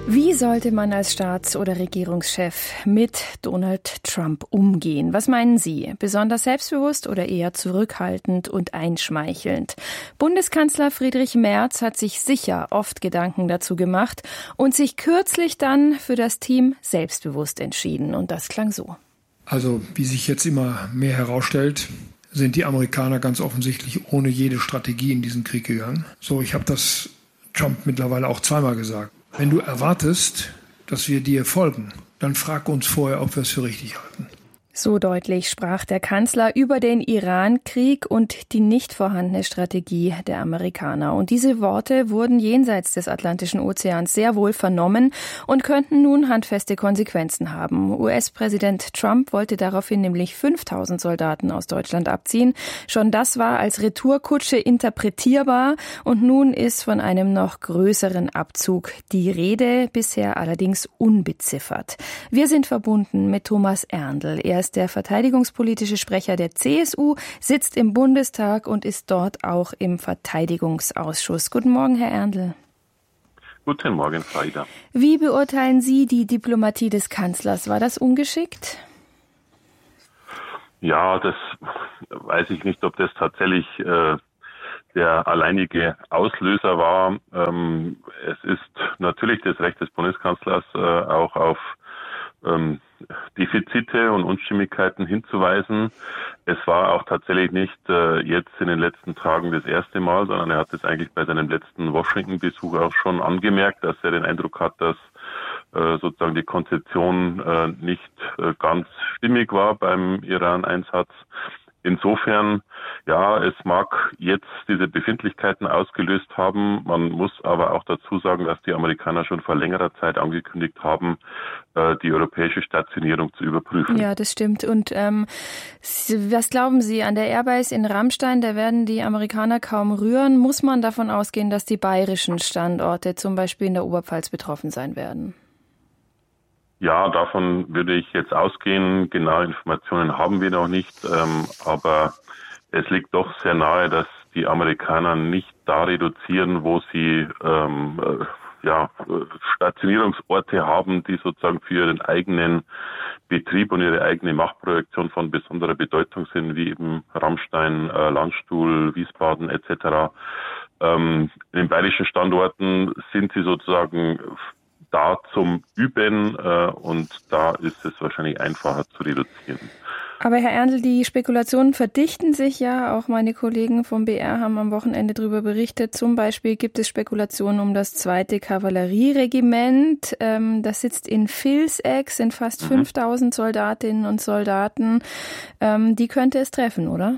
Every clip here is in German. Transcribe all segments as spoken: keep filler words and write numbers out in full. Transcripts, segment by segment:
Wie sollte man als Staats- oder Regierungschef mit Donald Trump umgehen? Was meinen Sie? Besonders selbstbewusst oder eher zurückhaltend und einschmeichelnd? Bundeskanzler Friedrich Merz hat sich sicher oft Gedanken dazu gemacht und sich kürzlich dann für das Team selbstbewusst entschieden. Und das klang so. Also, wie sich jetzt immer mehr herausstellt, sind die Amerikaner ganz offensichtlich ohne jede Strategie in diesen Krieg gegangen. So, ich habe das Trump mittlerweile auch zweimal gesagt. Wenn du erwartest, dass wir dir folgen, dann frag uns vorher, ob wir es für richtig halten. So deutlich sprach der Kanzler über den Iran-Krieg und die nicht vorhandene Strategie der Amerikaner. Und diese Worte wurden jenseits des Atlantischen Ozeans sehr wohl vernommen und könnten nun handfeste Konsequenzen haben. U S-Präsident Trump wollte daraufhin nämlich fünftausend Soldaten aus Deutschland abziehen. Schon das war als Retourkutsche interpretierbar und nun ist von einem noch größeren Abzug die Rede, bisher allerdings unbeziffert. Wir sind verbunden mit Thomas Erndl. Er ist der verteidigungspolitische Sprecher der C S U, sitzt im Bundestag und ist dort auch im Verteidigungsausschuss. Guten Morgen, Herr Erndl. Guten Morgen, Frau Ida. Wie beurteilen Sie die Diplomatie des Kanzlers? War das ungeschickt? Ja, das weiß ich nicht, ob das tatsächlich äh, der alleinige Auslöser war. Ähm, es ist natürlich das Recht des Bundeskanzlers, äh, auch auf ähm, Defizite und Unstimmigkeiten hinzuweisen. Es war auch tatsächlich nicht äh, jetzt in den letzten Tagen das erste Mal, sondern er hat es eigentlich bei seinem letzten Washington-Besuch auch schon angemerkt, dass er den Eindruck hat, dass äh, sozusagen die Konzeption äh, nicht äh, ganz stimmig war beim Iran-Einsatz. Insofern, ja, es mag jetzt diese Befindlichkeiten ausgelöst haben. Man muss aber auch dazu sagen, dass die Amerikaner schon vor längerer Zeit angekündigt haben, die europäische Stationierung zu überprüfen. Ja, das stimmt. Und ähm, was glauben Sie, an der Airbase in Ramstein, da werden die Amerikaner kaum rühren. Muss man davon ausgehen, dass die bayerischen Standorte zum Beispiel in der Oberpfalz betroffen sein werden? Ja, davon würde ich jetzt ausgehen. Genaue Informationen haben wir noch nicht, ähm, aber es liegt doch sehr nahe, dass die Amerikaner nicht da reduzieren, wo sie ähm, äh, ja, Stationierungsorte haben, die sozusagen für ihren eigenen Betrieb und ihre eigene Machtprojektion von besonderer Bedeutung sind, wie eben Ramstein, äh, Landstuhl, Wiesbaden et cetera. Ähm, in den bayerischen Standorten sind sie sozusagen da zum Üben äh, und da ist es wahrscheinlich einfacher zu reduzieren. Aber Herr Erndl, die Spekulationen verdichten sich ja. Auch meine Kollegen vom B R haben am Wochenende darüber berichtet. Zum Beispiel gibt es Spekulationen um das zweite Kavallerieregiment. Ähm, das sitzt in Vilseck, sind fast mhm. fünftausend Soldatinnen und Soldaten. Ähm, die könnte es treffen, oder?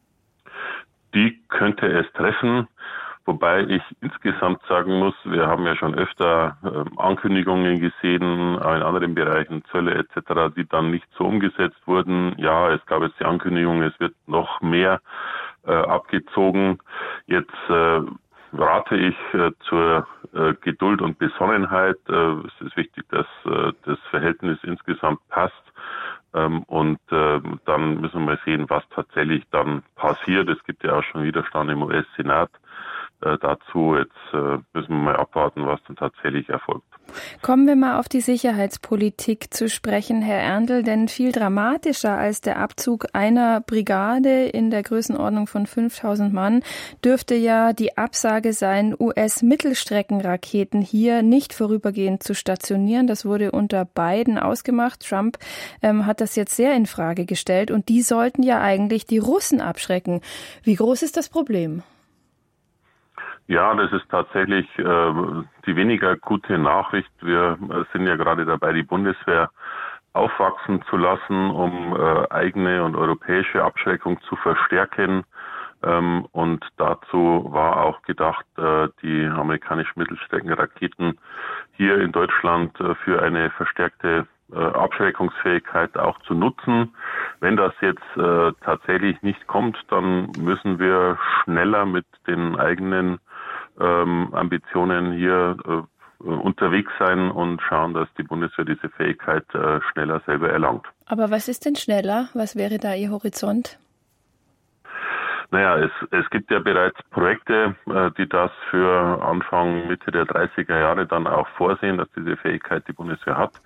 Die könnte es treffen. Wobei ich insgesamt sagen muss, wir haben ja schon öfter äh, Ankündigungen gesehen in anderen Bereichen, Zölle et cetera, die dann nicht so umgesetzt wurden. Ja, es gab jetzt die Ankündigung, es wird noch mehr äh, abgezogen. Jetzt äh, rate ich äh, zur äh, Geduld und Besonnenheit. Äh, es ist wichtig, dass äh, das Verhältnis insgesamt passt. Ähm, und äh, dann müssen wir mal sehen, was tatsächlich dann passiert. Es gibt ja auch schon Widerstand im U S-Senat. Äh, dazu jetzt äh, müssen wir mal abwarten, was dann tatsächlich erfolgt. Kommen wir mal auf die Sicherheitspolitik zu sprechen, Herr Erndl, denn viel dramatischer als der Abzug einer Brigade in der Größenordnung von fünftausend Mann dürfte ja die Absage sein, U S-Mittelstreckenraketen hier nicht vorübergehend zu stationieren. Das wurde unter Biden ausgemacht. Trump ähm, hat das jetzt sehr in Frage gestellt und die sollten ja eigentlich die Russen abschrecken. Wie groß ist das Problem? Ja, das ist tatsächlich äh, die weniger gute Nachricht. Wir sind ja gerade dabei, die Bundeswehr aufwachsen zu lassen, um äh, eigene und europäische Abschreckung zu verstärken. Ähm, und dazu war auch gedacht, äh, die amerikanischen Mittelstreckenraketen hier in Deutschland äh, für eine verstärkte äh, Abschreckungsfähigkeit auch zu nutzen. Wenn das jetzt äh, tatsächlich nicht kommt, dann müssen wir schneller mit den eigenen ähm, Ambitionen hier äh, unterwegs sein und schauen, dass die Bundeswehr diese Fähigkeit äh, schneller selber erlangt. Aber was ist denn schneller? Was wäre da Ihr Horizont? Naja, es, es gibt ja bereits Projekte, die das für Anfang, Mitte der dreißiger Jahre dann auch vorsehen, dass diese Fähigkeit die Bundeswehr hat.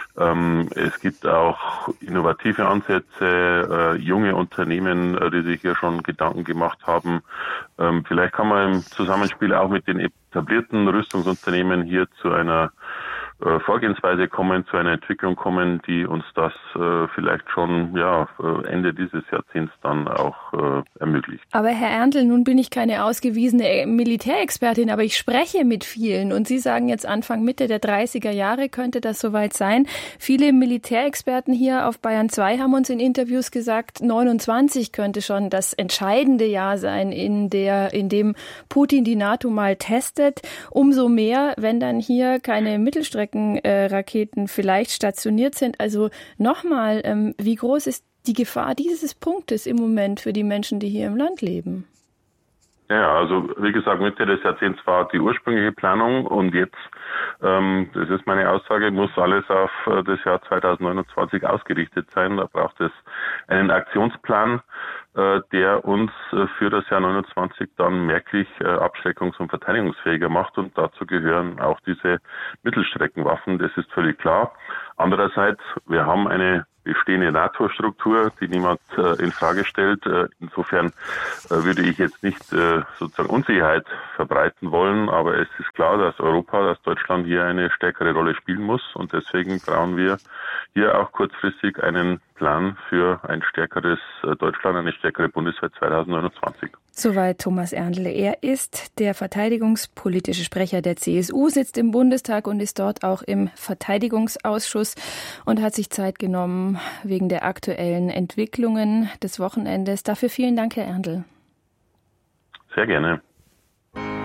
Es gibt auch innovative Ansätze, junge Unternehmen, die sich hier schon Gedanken gemacht haben. Vielleicht kann man im Zusammenspiel auch mit den etablierten Rüstungsunternehmen hier zu einer Vorgehensweise kommen, zu einer Entwicklung kommen, die uns das äh, vielleicht schon ja, Ende dieses Jahrzehnts dann auch äh, ermöglicht. Aber Herr Erndl, nun bin ich keine ausgewiesene Militärexpertin, aber ich spreche mit vielen und Sie sagen jetzt Anfang, Mitte der dreißiger Jahre könnte das soweit sein. Viele Militärexperten hier auf Bayern zwei haben uns in Interviews gesagt, neunundzwanzig könnte schon das entscheidende Jahr sein, in der, in dem Putin die NATO mal testet. Umso mehr, wenn dann hier keine Mittelstrecke Raketen vielleicht stationiert sind. Also nochmal, ähm, wie groß ist die Gefahr dieses Punktes im Moment für die Menschen, die hier im Land leben? Ja, also wie gesagt, Mitte des Jahrzehnts war die ursprüngliche Planung und jetzt, ähm, das ist meine Aussage, muss alles auf äh, das Jahr zweitausendneunundzwanzig ausgerichtet sein. Da braucht es einen Aktionsplan, äh, der uns äh, für das Jahr neunundzwanzig dann merklich äh, abschreckungs- und verteidigungsfähiger macht und dazu gehören auch diese Mittelstreckenwaffen, das ist völlig klar. Andererseits, wir haben eine bestehende NATO-Struktur, die niemand äh, in Frage stellt. Äh, insofern äh, würde ich jetzt nicht äh, sozusagen Unsicherheit verbreiten wollen, aber es ist klar, dass Europa, dass Deutschland hier eine stärkere Rolle spielen muss und deswegen brauchen wir hier auch kurzfristig einen Plan für ein stärkeres äh, Deutschland, eine stärkere Bundeswehr zweitausendneunundzwanzig. Soweit Thomas Erndl. Er ist der verteidigungspolitische Sprecher der C S U, sitzt im Bundestag und ist dort auch im Verteidigungsausschuss und hat sich Zeit genommen wegen der aktuellen Entwicklungen des Wochenendes. Dafür vielen Dank, Herr Erndl. Sehr gerne.